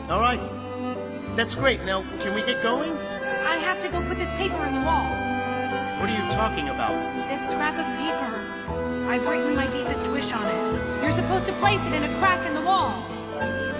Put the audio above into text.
All right. That's great. Now, can we get going? I have to go put this paper on the wall. What are you talking about? This scrap of paper. I've written my deepest wish on it. You're supposed to place it in a crack in the wall.